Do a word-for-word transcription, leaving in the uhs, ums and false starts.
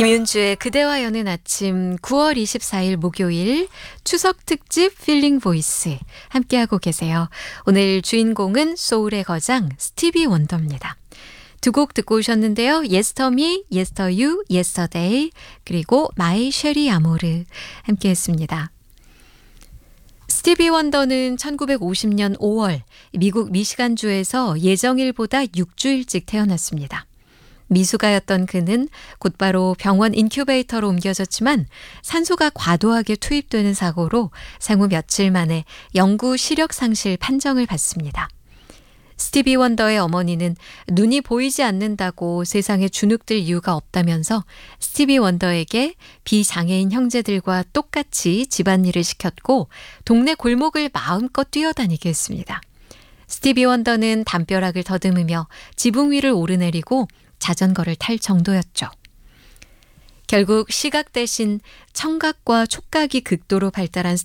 김윤주의 그대와 여는 아침 구월 이십사일 목요일 추석 특집 필링 보이스 함께하고 계세요. 오늘 주인공은 소울의 거장 스티비 원더입니다. 두 곡 듣고 오셨는데요. Yester Me, Yester You, Yesterday 그리고 My Sherry Amour 함께했습니다. 스티비 원더는 천구백오십년 오월 미국 미시간주에서 예정일보다 육 주 일찍 태어났습니다. 미숙아였던 그는 곧바로 병원 인큐베이터로 옮겨졌지만 산소가 과도하게 투입되는 사고로 생후 며칠 만에 영구 시력 상실 판정을 받습니다. 스티비 원더의 어머니는 눈이 보이지 않는다고 세상에 주눅들 이유가 없다면서 스티비 원더에게 비장애인 형제들과 똑같이 집안일을 시켰고 동네 골목을 마음껏 뛰어다니게 했습니다. 스티비 원더는 담벼락을 더듬으며 지붕 위를 오르내리고 자전거를 탈 정도였죠. 결국 시각 대신 청각과 촉각이 극도로 발달한